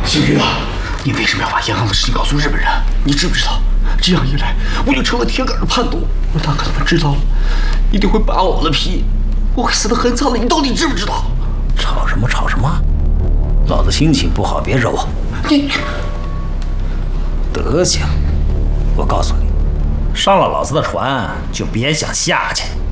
星云啊，你为什么要把严航的事情告诉日本人？你知不知道？这样一来，我就成了铁杆的叛徒。大哥他们知道了，一定会扒我的皮，我会死得很惨的。你到底知不知道？ 吵什么吵什么？老子心情不好，别惹我。 你德行，我告诉你，上了老子的船就别想下去。